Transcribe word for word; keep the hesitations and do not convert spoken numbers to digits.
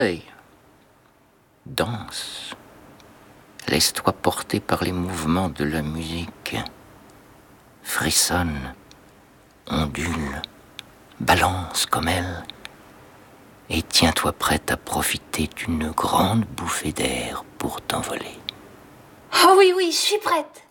Hey, danse. Laisse-toi porter par les mouvements de la musique. Frissonne, ondule, balance comme elle. Et tiens-toi prête à profiter d'une grande bouffée d'air pour t'envoler. Oh oui, oui, je suis prête.